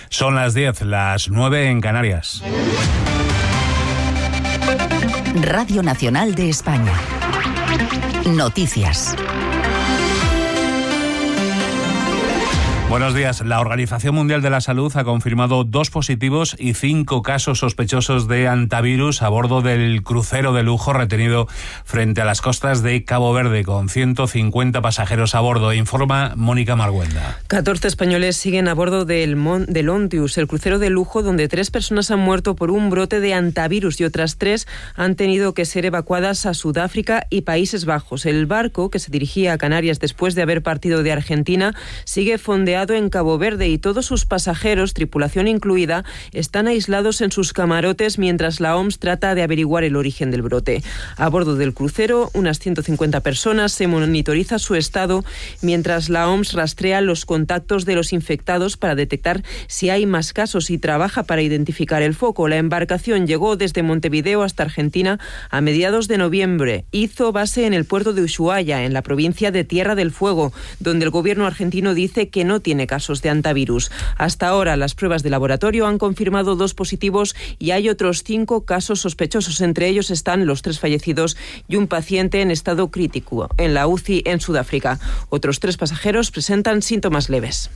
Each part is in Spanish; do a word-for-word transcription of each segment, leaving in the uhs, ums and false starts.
Son las diez, las nueve en Canarias. Radio Nacional de España. Noticias. Buenos días. La Organización Mundial de la Salud ha confirmado dos positivos y cinco casos sospechosos de hantavirus a bordo del crucero de lujo retenido frente a las costas de Cabo Verde, con ciento cincuenta pasajeros a bordo, informa Mónica Marguenda. catorce españoles siguen a bordo del, Mon- del Ontius, el crucero de lujo donde tres personas han muerto por un brote de hantavirus y otras tres han tenido que ser evacuadas a Sudáfrica y Países Bajos. El barco, que se dirigía a Canarias después de haber partido de Argentina, sigue fondeado en Cabo Verde y todos sus pasajeros, tripulación incluida, están aislados en sus camarotes mientras la O M S trata de averiguar el origen del brote. A bordo del crucero, unas ciento cincuenta personas, se monitoriza su estado mientras la O M S rastrea los contactos de los infectados para detectar si hay más casos y trabaja para identificar el foco. La embarcación llegó desde Montevideo hasta Argentina a mediados de noviembre. Hizo base en el puerto de Ushuaia, en la provincia de Tierra del Fuego, donde el gobierno argentino dice que no tiene tiene casos de hantavirus. Hasta ahora, las pruebas de laboratorio han confirmado dos positivos y hay otros cinco casos sospechosos. Entre ellos están los tres fallecidos y un paciente en estado crítico en la U C I en Sudáfrica. Otros tres pasajeros presentan síntomas leves.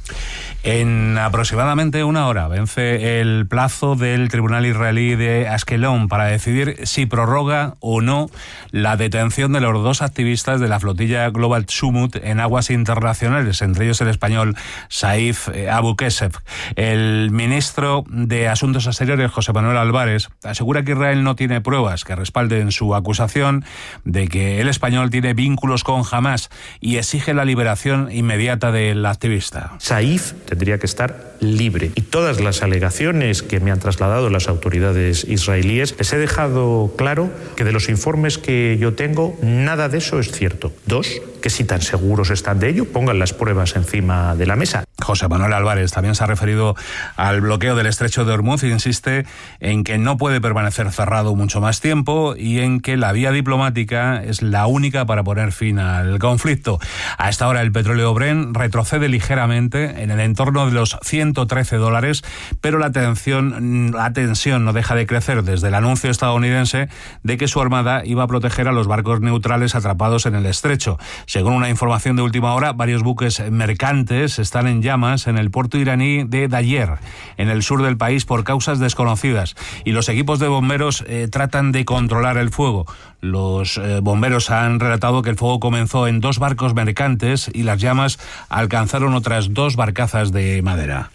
En aproximadamente una hora vence el plazo del Tribunal israelí de Ashkelon para decidir si prorroga o no la detención de los dos activistas de la flotilla Global Sumut en aguas internacionales, entre ellos el español Saif Abu Kesef. El ministro de Asuntos Exteriores, José Manuel Álvarez, asegura que Israel no tiene pruebas que respalden su acusación de que el español tiene vínculos con Hamás y exige la liberación inmediata del activista. Saif tendría que estar libre y todas las alegaciones que me han trasladado las autoridades israelíes les he dejado claro que de los informes que yo tengo nada de eso es cierto. Dos, que si tan seguros están de ello, pongan las pruebas encima de la mesa. José Manuel Álvarez también se ha referido al bloqueo del estrecho de Hormuz e insiste en que no puede permanecer cerrado mucho más tiempo y en que la vía diplomática es la única para poner fin al conflicto. A esta hora el petróleo Brent retrocede ligeramente en el entorno de los ciento trece dólares, pero la tensión, la tensión no deja de crecer desde el anuncio estadounidense de que su armada iba a proteger a los barcos neutrales atrapados en el estrecho. Según una información de última hora, varios buques mercantes están en llamas en el puerto iraní de Dayer, en el sur del país, por causas desconocidas, y los equipos de bomberos eh, tratan de controlar el fuego. Los eh, bomberos han relatado que el fuego comenzó en dos barcos mercantes y las llamas alcanzaron otras dos barcazas de madera.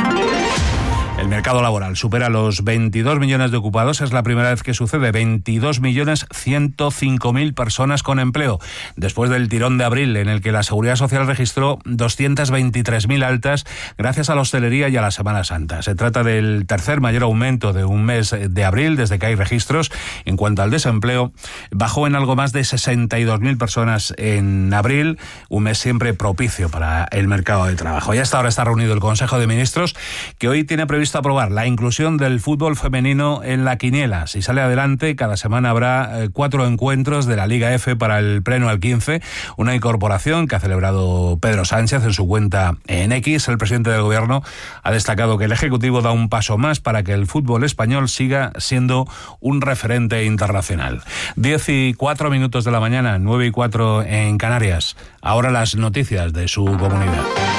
El mercado laboral supera los veintidós millones de ocupados. Es la primera vez que sucede. veintidós millones ciento cinco mil personas con empleo. Después del tirón de abril, en el que la Seguridad Social registró doscientas veintitrés mil altas gracias a la hostelería y a la Semana Santa. Se trata del tercer mayor aumento de un mes de abril desde que hay registros. En cuanto al desempleo, bajó en algo más de sesenta y dos mil personas en abril, un mes siempre propicio para el mercado de trabajo. Y hasta ahora está reunido el Consejo de Ministros, que hoy tiene previsto aprobar la inclusión del fútbol femenino en la quiniela. Si sale adelante, cada semana habrá eh, cuatro encuentros de la Liga F para el pleno al quince, una incorporación que ha celebrado Pedro Sánchez en su cuenta en X. El presidente del Gobierno ha destacado que el Ejecutivo da un paso más para que el fútbol español siga siendo un referente internacional. Diez y cuatro minutos de la mañana, nueve y cuatro en Canarias. Ahora las noticias de su comunidad.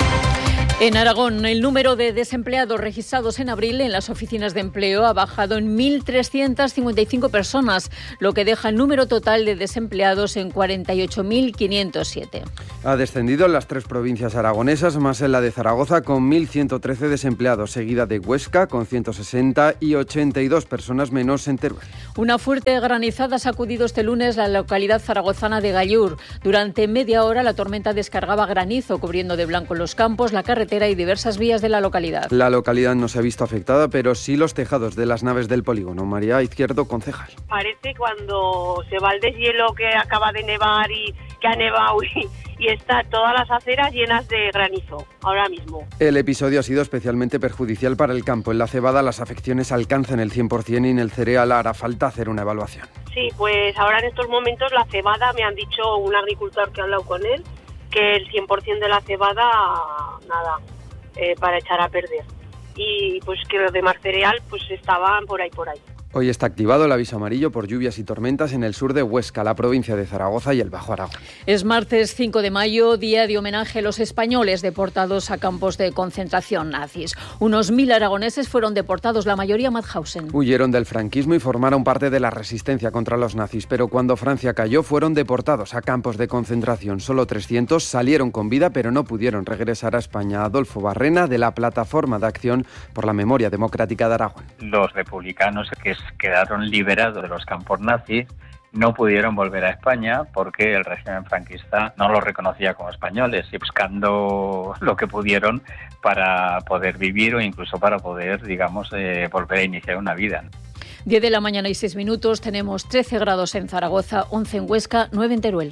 En Aragón, el número de desempleados registrados en abril en las oficinas de empleo ha bajado en mil trescientas cincuenta y cinco personas, lo que deja el número total de desempleados en cuarenta y ocho mil quinientos siete. Ha descendido en las tres provincias aragonesas, más en la de Zaragoza, con mil ciento trece desempleados, seguida de Huesca, con ciento sesenta y ochenta y dos personas menos en Teruel. Una fuerte granizada ha sacudido este lunes la localidad zaragozana de Gallur. Durante media hora la tormenta descargaba granizo, cubriendo de blanco los campos, la carretera y diversas vías de la localidad. La localidad no se ha visto afectada, pero sí los tejados de las naves del polígono. María Izquierdo, concejal. Parece cuando se va el deshielo que acaba de nevar y que ha nevado y, y está todas las aceras llenas de granizo ahora mismo. El episodio ha sido especialmente perjudicial para el campo. En la cebada las afecciones alcanzan el cien por ciento y en el cereal hará falta hacer una evaluación. Sí, pues ahora en estos momentos la cebada, me han dicho un agricultor que ha hablado con él, que el cien por ciento de la cebada, nada, eh, para echar a perder. y pues que los de Marcereal pues estaban por ahí, por ahí. Hoy está activado el aviso amarillo por lluvias y tormentas en el sur de Huesca, la provincia de Zaragoza y el Bajo Aragón. Es martes cinco de mayo, día de homenaje a los españoles deportados a campos de concentración nazis. Unos mil aragoneses fueron deportados, la mayoría a Mauthausen. Huyeron del franquismo y formaron parte de la resistencia contra los nazis, pero cuando Francia cayó fueron deportados a campos de concentración. Solo trescientos salieron con vida, pero no pudieron regresar a España. Adolfo Barrena, de la Plataforma de Acción por la Memoria Democrática de Aragón. Los republicanos que quedaron liberados de los campos nazis no pudieron volver a España porque el régimen franquista no los reconocía como españoles, y buscando lo que pudieron para poder vivir o incluso para poder, digamos, eh, volver a iniciar una vida. diez de la mañana y seis minutos, tenemos trece grados en Zaragoza, once en Huesca, nueve en Teruel.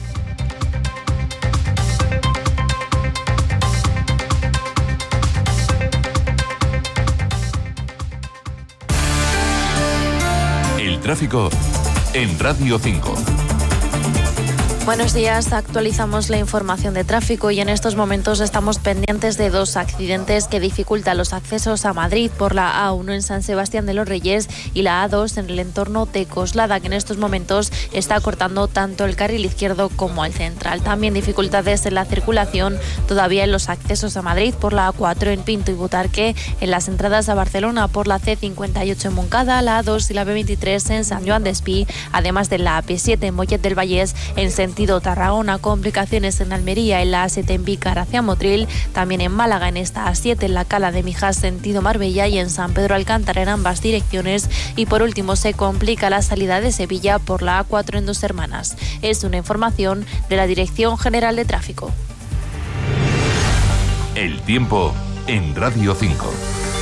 Tráfico en Radio cinco. Buenos días, actualizamos la información de tráfico y en estos momentos estamos pendientes de dos accidentes que dificultan los accesos a Madrid por la A uno en San Sebastián de los Reyes y la A dos en el entorno de Coslada, que en estos momentos está cortando tanto el carril izquierdo como el central. También dificultades en la circulación todavía en los accesos a Madrid por la A cuatro en Pinto y Butarque, en las entradas a Barcelona por la C cincuenta y ocho en Moncada, la A dos y la B veintitrés en San Joan Despí, además de la A P siete en Mollet del Vallès en sentido Tarragona, complicaciones en Almería en la A siete en Vícar hacia Motril, también en Málaga en esta A siete en la Cala de Mijas sentido Marbella y en San Pedro Alcántara en ambas direcciones, y por último se complica la salida de Sevilla por la A cuatro en Dos Hermanas. Es una información de la Dirección General de Tráfico. El tiempo en Radio cinco.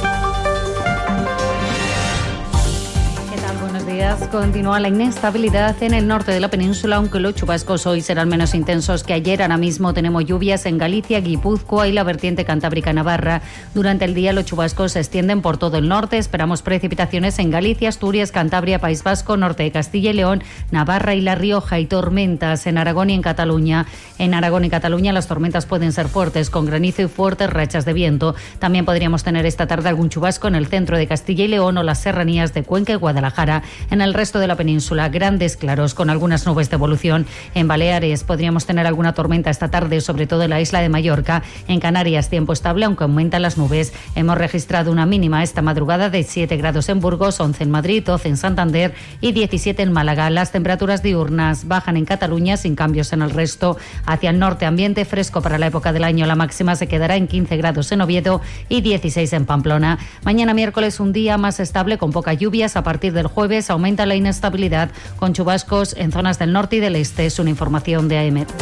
Continúa la inestabilidad en el norte de la península, aunque los chubascos hoy serán menos intensos que ayer. Ahora mismo tenemos lluvias en Galicia, Guipúzcoa y la vertiente cantábrica Navarra. Durante el día los chubascos se extienden por todo el norte. Esperamos precipitaciones en Galicia, Asturias, Cantabria, País Vasco, norte de Castilla y León, Navarra y La Rioja, y tormentas en Aragón y en Cataluña. En Aragón y Cataluña las tormentas pueden ser fuertes, con granizo y fuertes rachas de viento. También podríamos tener esta tarde algún chubasco en el centro de Castilla y León o las serranías de Cuenca y Guadalajara. En el resto de la península, grandes claros con algunas nubes de evolución. En Baleares podríamos tener alguna tormenta esta tarde, sobre todo en la isla de Mallorca. En Canarias, tiempo estable, aunque aumentan las nubes. Hemos registrado una mínima esta madrugada de siete grados en Burgos, once en Madrid, doce en Santander y diecisiete en Málaga. Las temperaturas diurnas bajan en Cataluña, sin cambios en el resto. Hacia el norte, ambiente fresco para la época del año. La máxima se quedará en quince grados en Oviedo y dieciséis en Pamplona. Mañana miércoles, un día más estable con pocas lluvias. A partir del jueves aumenta la inestabilidad con chubascos en zonas del norte y del este. Es una información de A E M E T.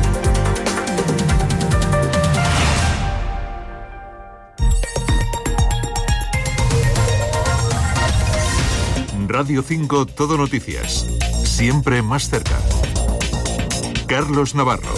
Radio cinco Todo Noticias. Siempre más cerca. Carlos Navarro.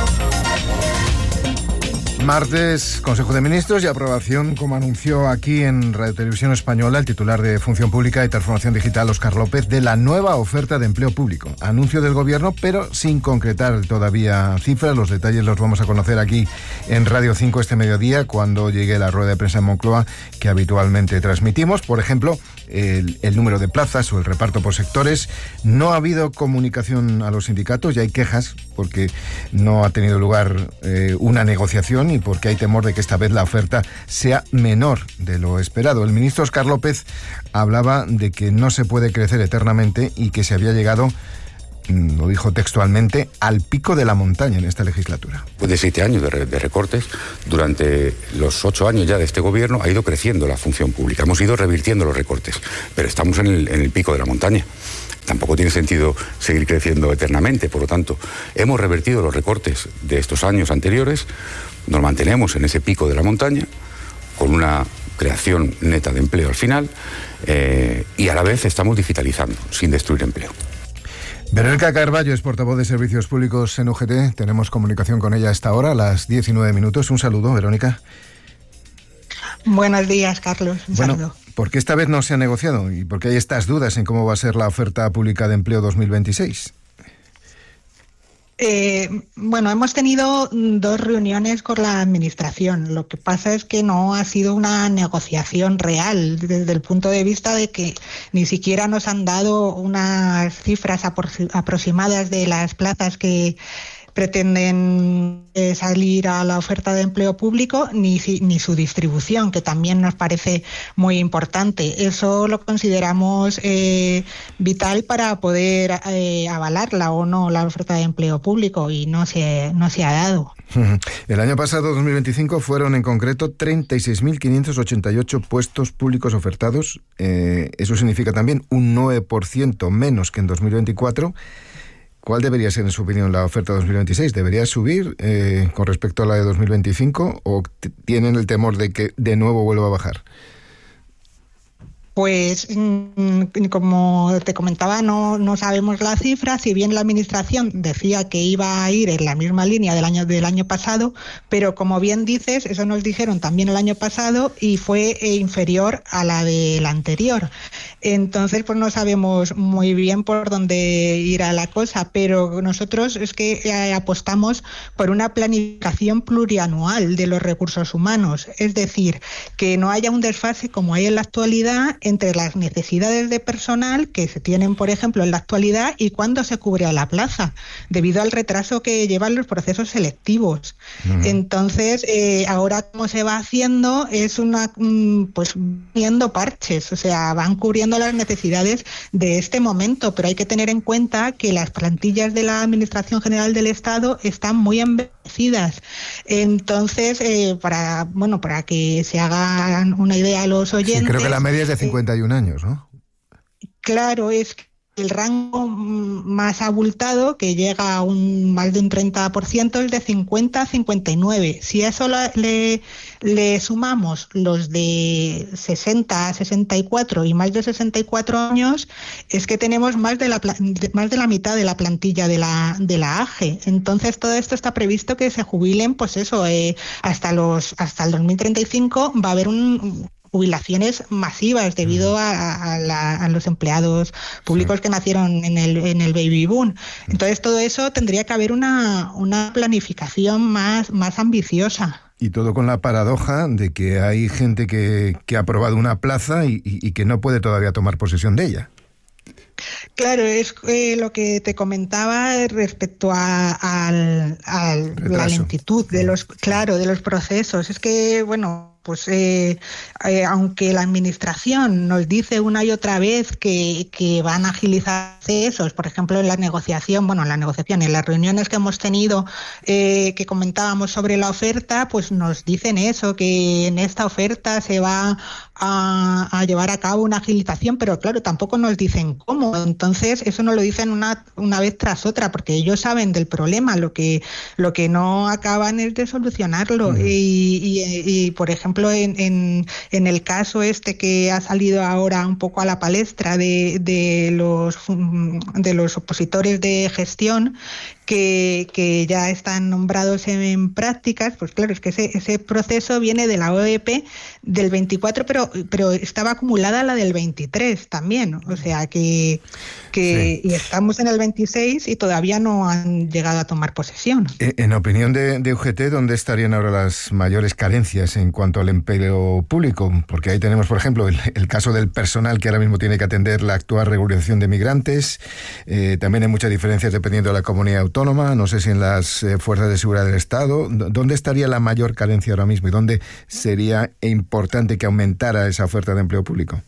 Martes, Consejo de Ministros y aprobación, como anunció aquí en Radio Televisión Española el titular de Función Pública y Transformación Digital, Óscar López, de la nueva oferta de empleo público. Anuncio del Gobierno, pero sin concretar todavía cifras. Los detalles los vamos a conocer aquí en Radio cinco este mediodía, cuando llegue la rueda de prensa en Moncloa que habitualmente transmitimos. Por ejemplo, el, el número de plazas o el reparto por sectores. No ha habido comunicación a los sindicatos y hay quejas porque no ha tenido lugar eh, una negociación y porque hay temor de que esta vez la oferta sea menor de lo esperado. El ministro Óscar López hablaba de que no se puede crecer eternamente y que se había llegado, lo dijo textualmente, al pico de la montaña en esta legislatura. Después de siete años de, re- de recortes, durante los ocho años ya de este gobierno ha ido creciendo la función pública. Hemos ido revirtiendo los recortes, pero estamos en el, en el pico de la montaña. Tampoco tiene sentido seguir creciendo eternamente. Por lo tanto, hemos revertido los recortes de estos años anteriores, nos mantenemos en ese pico de la montaña, con una creación neta de empleo al final, eh, y a la vez estamos digitalizando, sin destruir empleo. Verónica Carballo es portavoz de Servicios Públicos en U G T. Tenemos comunicación con ella a esta hora, a las diecinueve minutos. Un saludo, Verónica. Buenos días, Carlos. Un bueno, saludo. ¿Por qué esta vez no se ha negociado? ¿Y por qué hay estas dudas en cómo va a ser la oferta pública de empleo dos mil veintiséis? Eh, bueno, hemos tenido dos reuniones con la Administración. Lo que pasa es que no ha sido una negociación real desde el punto de vista de que ni siquiera nos han dado unas cifras apro- aproximadas de las plazas que pretenden eh, salir a la oferta de empleo público, ni, ni su distribución, que también nos parece muy importante. Eso lo consideramos eh, vital para poder eh, avalarla o no la oferta de empleo público, y no se, no se ha dado. El año pasado, dos mil veinticinco, fueron en concreto treinta y seis mil quinientos ochenta y ocho puestos públicos ofertados. Eh, eso significa también un nueve por ciento menos que en dos mil veinticuatro. ¿Cuál debería ser, en su opinión, la oferta dos mil veintiséis? ¿Debería subir eh, con respecto a la de dos mil veinticinco o t- tienen el temor de que de nuevo vuelva a bajar? Pues, como te comentaba, no, no sabemos la cifra. Si bien la Administración decía que iba a ir en la misma línea del año del año pasado, pero como bien dices, eso nos dijeron también el año pasado y fue inferior a la del anterior. Entonces, pues no sabemos muy bien por dónde irá la cosa, pero nosotros es que apostamos por una planificación plurianual de los recursos humanos, es decir, que no haya un desfase como hay en la actualidad entre las necesidades de personal que se tienen, por ejemplo, en la actualidad y cuándo se cubre a la plaza, debido al retraso que llevan los procesos selectivos. Uh-huh. Entonces, eh, ahora como se va haciendo es una, pues, poniendo parches, o sea, van cubriendo las necesidades de este momento, pero hay que tener en cuenta que las plantillas de la Administración General del Estado están muy envejecidas. Entonces, eh, para, bueno, para que se hagan una idea a los oyentes... Sí, creo que la media es de cincuenta y un años, ¿no? Claro, es que el rango más abultado, que llega a un más de un treinta por ciento, es de cincuenta a cincuenta y nueve. Si a eso le, le sumamos los de sesenta a sesenta y cuatro y más de sesenta y cuatro años, es que tenemos más de la más de la mitad de la plantilla de la de la A G E. Entonces todo esto está previsto que se jubilen, pues eso, eh, hasta los hasta el dos mil treinta y cinco va a haber un jubilaciones masivas debido a, a, la, a los empleados públicos sí. que nacieron en el, en el baby boom. Entonces todo eso tendría que haber una, una planificación más, más ambiciosa. Y todo con la paradoja de que hay gente que, que ha aprobado una plaza y, y, y que no puede todavía tomar posesión de ella. Claro, es eh, lo que te comentaba respecto a, a, a la lentitud de los, claro, de los procesos. Es que, bueno, pues eh, eh, aunque la Administración nos dice una y otra vez que, que van a agilizar procesos, por ejemplo, en la negociación, bueno, en la negociación, en las reuniones que hemos tenido, eh, que comentábamos sobre la oferta, pues nos dicen eso, que en esta oferta se va a, a llevar a cabo una agilización, pero claro, tampoco nos dicen cómo. Entonces, eso nos lo dicen una, una vez tras otra, porque ellos saben del problema, lo que, lo que no acaban es de solucionarlo. Uh-huh. y, y, y, por ejemplo, En, en, en el caso este que ha salido ahora un poco a la palestra de, de los de los opositores de gestión que, que ya están nombrados en, en prácticas, pues claro, es que ese, ese proceso viene de la O E P del veinticuatro, pero pero estaba acumulada la del veintitrés también, o sea que, que sí. y estamos en el veintiséis y todavía no han llegado a tomar posesión. En opinión de, de U G T, ¿dónde estarían ahora las mayores carencias en cuanto al empleo público? Porque ahí tenemos, por ejemplo, el, el caso del personal que ahora mismo tiene que atender la actual regulación de migrantes. Eh, también hay muchas diferencias dependiendo de la comunidad autónoma. No sé si en las eh, fuerzas de seguridad del Estado. ¿Dónde estaría la mayor carencia ahora mismo y dónde sería importante que aumentara esa oferta de empleo público?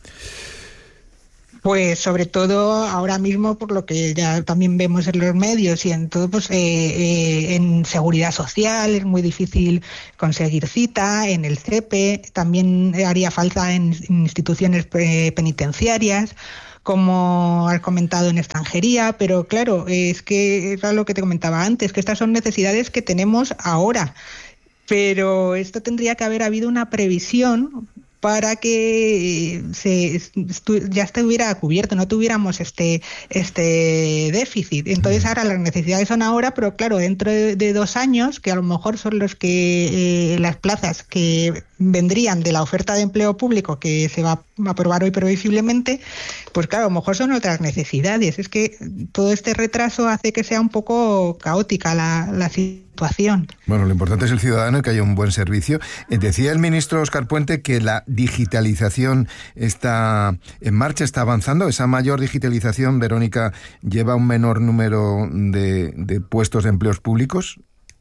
Pues sobre todo ahora mismo, por lo que ya también vemos en los medios y en todo, pues eh, eh, en seguridad social es muy difícil conseguir cita, en el C E P E también haría falta en, en instituciones eh, penitenciarias, como has comentado, en extranjería, pero claro, es que es lo que te comentaba antes, que estas son necesidades que tenemos ahora, pero esto tendría que haber habido una previsión para que se estu- ya estuviera cubierto, no tuviéramos este, este déficit. Entonces ahora las necesidades son ahora, pero claro, dentro de, de dos años, que a lo mejor son los que eh, las plazas que vendrían de la oferta de empleo público que se va a aprobar hoy previsiblemente, pues claro, a lo mejor son otras necesidades. Es que todo este retraso hace que sea un poco caótica la, la situación. Bueno, lo importante es el ciudadano y que haya un buen servicio. Eh, decía el ministro Óscar Puente que la digitalización está en marcha, está avanzando. Esa mayor digitalización, Verónica, lleva un menor número de, de puestos de empleos públicos.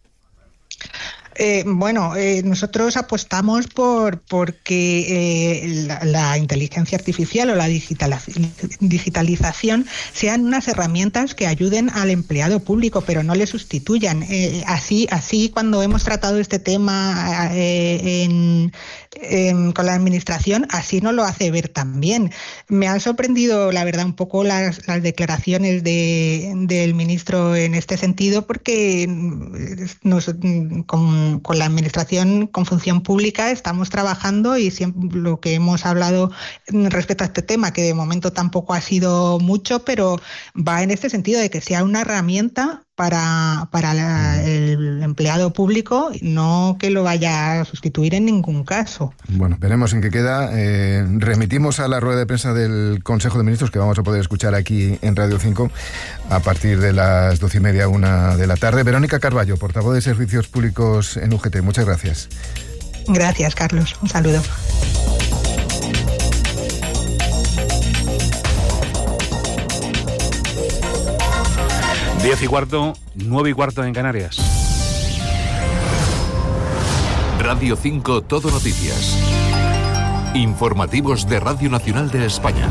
Eh, bueno, eh, nosotros apostamos por porque eh, la, la inteligencia artificial o la digitalización sean unas herramientas que ayuden al empleado público, pero no le sustituyan. Eh, así, así cuando hemos tratado este tema eh, en, en, con la administración, así nos lo hace ver también. Me han sorprendido, la verdad, un poco las, las declaraciones de, del ministro en este sentido, porque nos, con con la administración, con función pública, estamos trabajando y siempre lo que hemos hablado respecto a este tema, que de momento tampoco ha sido mucho, pero va en este sentido de que sea una herramienta para, para la, el empleado público, no que lo vaya a sustituir en ningún caso. Bueno, veremos en qué queda. Eh, remitimos a la rueda de prensa del Consejo de Ministros, que vamos a poder escuchar aquí en Radio cinco a partir de las doce y media, una de la tarde. Verónica Carballo, portavoz de Servicios Públicos en U G T. Muchas gracias. Gracias, Carlos. Un saludo. Diez y cuarto, nueve y cuarto en Canarias. Radio cinco Todo Noticias. Informativos de Radio Nacional de España.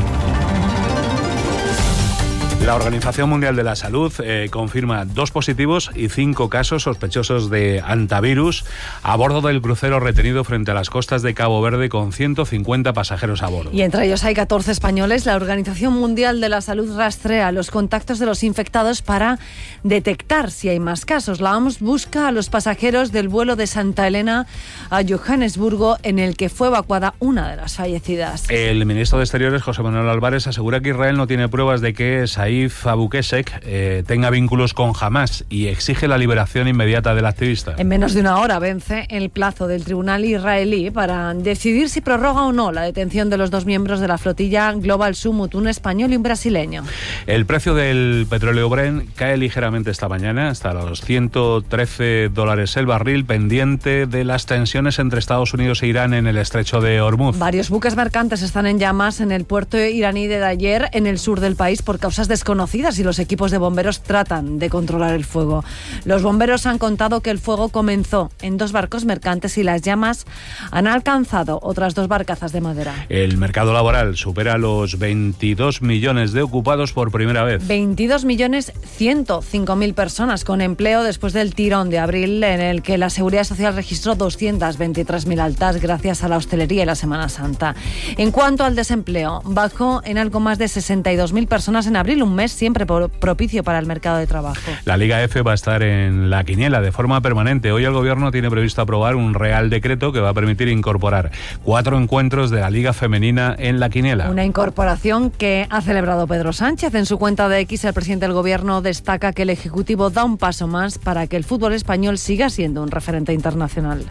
La Organización Mundial de la Salud eh, confirma dos positivos y cinco casos sospechosos de hantavirus a bordo del crucero retenido frente a las costas de Cabo Verde con ciento cincuenta pasajeros a bordo. Y entre ellos hay catorce españoles. La Organización Mundial de la Salud rastrea los contactos de los infectados para detectar si hay más casos. La O M S busca a los pasajeros del vuelo de Santa Elena a Johannesburgo, en el que fue evacuada una de las fallecidas. El ministro de Exteriores, José Manuel Álvarez, asegura que Israel no tiene pruebas de que Saif Abu Qusayq eh, tenga vínculos con Hamás y exige la liberación inmediata del activista. En menos de una hora vence el plazo del tribunal israelí para decidir si prorroga o no la detención de los dos miembros de la flotilla Global Summut, un español y un brasileño. El precio del petróleo Brent cae ligeramente esta mañana hasta los ciento trece dólares el barril, pendiente de las tensiones entre Estados Unidos e Irán en el estrecho de Hormuz. Varios buques mercantes están en llamas en el puerto iraní de Dayer, en el sur del país, por causas desconocidas, y los equipos de bomberos tratan de controlar el fuego. Los bomberos han contado que el fuego comenzó en dos barcos mercantes y las llamas han alcanzado otras dos barcazas de madera. El mercado laboral supera los veintidós millones de ocupados por primera vez. veintidós millones ciento cinco mil personas con empleo después del tirón de abril, en el que la Seguridad Social registró doscientas veintitrés mil altas gracias a la hostelería y la Semana Santa. En cuanto al desempleo, bajó en algo más de sesenta y dos mil personas en abril, un mes siempre propicio para el mercado de trabajo. La Liga F va a estar en la quiniela de forma permanente. Hoy el Gobierno tiene previsto aprobar un Real Decreto que va a permitir incorporar cuatro encuentros de la Liga Femenina en la quiniela. Una incorporación que ha celebrado Pedro Sánchez. En su cuenta de X, el presidente del Gobierno destaca que el Ejecutivo da un paso más para que el fútbol español siga siendo un referente internacional.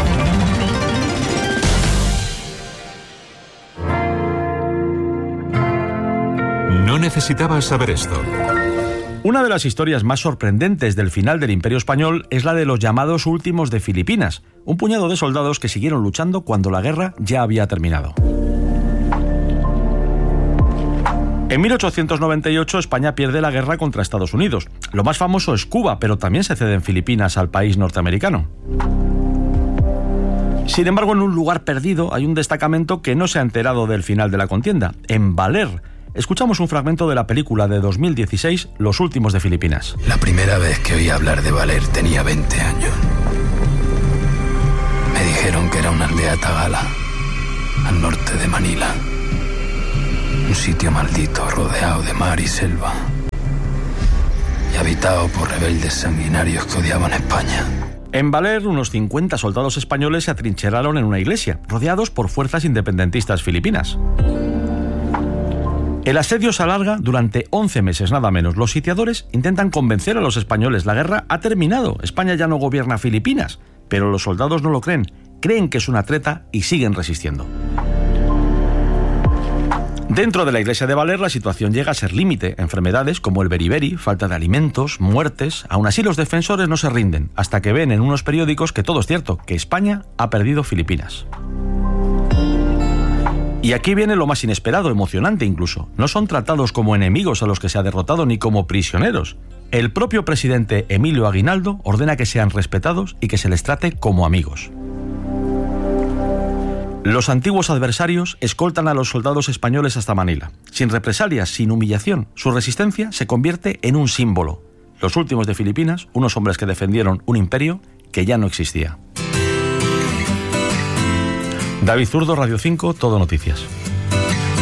No necesitabas saber esto. Una de las historias más sorprendentes del final del Imperio Español es la de los llamados últimos de Filipinas, un puñado de soldados que siguieron luchando cuando la guerra ya había terminado. En mil ochocientos noventa y ocho España pierde la guerra contra Estados Unidos. Lo más famoso es Cuba, pero también se ceden Filipinas al país norteamericano. Sin embargo, en un lugar perdido hay un destacamento que no se ha enterado del final de la contienda, en Valer. Escuchamos un fragmento de la película de dos mil dieciséis, Los últimos de Filipinas. La primera vez que oí hablar de Valer tenía veinte años. Me dijeron que era una aldea tagala, al norte de Manila. Un sitio maldito, rodeado de mar y selva, y habitado por rebeldes sanguinarios que odiaban España. En Baler, unos cincuenta soldados españoles se atrincheraron en una iglesia, rodeados por fuerzas independentistas filipinas. El asedio se alarga durante once meses, nada menos. Los sitiadores intentan convencer a los españoles. La guerra ha terminado. España ya no gobierna Filipinas. Pero los soldados no lo creen. Creen que es una treta y siguen resistiendo. Dentro de la iglesia de Baler, la situación llega a ser límite. Enfermedades como el beriberi, falta de alimentos, muertes. Aún así, los defensores no se rinden, hasta que ven en unos periódicos que todo es cierto, que España ha perdido Filipinas. Y aquí viene lo más inesperado, emocionante incluso. No son tratados como enemigos a los que se ha derrotado ni como prisioneros. El propio presidente Emilio Aguinaldo ordena que sean respetados y que se les trate como amigos. Los antiguos adversarios escoltan a los soldados españoles hasta Manila. Sin represalias, sin humillación, su resistencia se convierte en un símbolo. Los últimos de Filipinas, unos hombres que defendieron un imperio que ya no existía. David Zurdo, Radio cinco, Todo Noticias.